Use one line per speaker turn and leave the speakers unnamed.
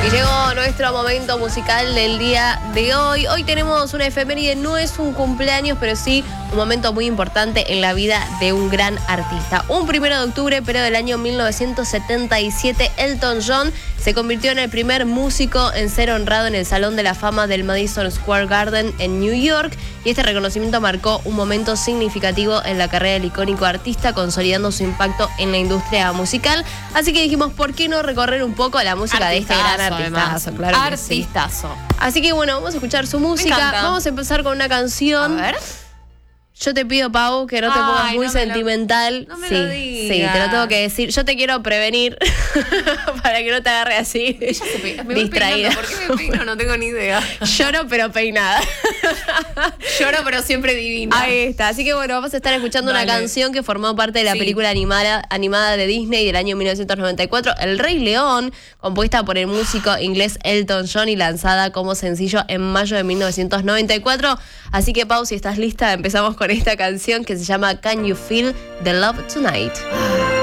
Y llegó nuestro momento musical del día de hoy. Hoy tenemos una efeméride, no es un cumpleaños, pero sí un momento muy importante en la vida de un gran artista. Un 1 de octubre, pero del año 1977, Elton John se convirtió en el primer músico en ser honrado en el Salón de la Fama del Madison Square Garden en New York. Y este reconocimiento marcó un momento significativo en la carrera del icónico artista, consolidando su impacto en la industria musical. Así que dijimos, ¿por qué no recorrer un poco la música de este gran artistazo? Claro que sí.
Artistazo.
Así que bueno, vamos a escuchar su música. Vamos a empezar con una canción.
A ver.
Yo te pido, Pau, que no te pongas muy sentimental.
No me lo digas.
Sí, te lo tengo que decir. Yo te quiero prevenir para que no te agarre así,
Me
distraída.
¿Por qué me peino? No tengo ni idea.
Lloro pero peinada.
Lloro, pero siempre divina.
Ahí está. Así que bueno, vamos a estar escuchando una canción que formó parte de la película animada de Disney del año 1994, El Rey León, compuesta por el músico inglés Elton John y lanzada como sencillo en mayo de 1994. Así que, Pau, si estás lista, empezamos con esta canción que se llama Can You Feel the Love Tonight.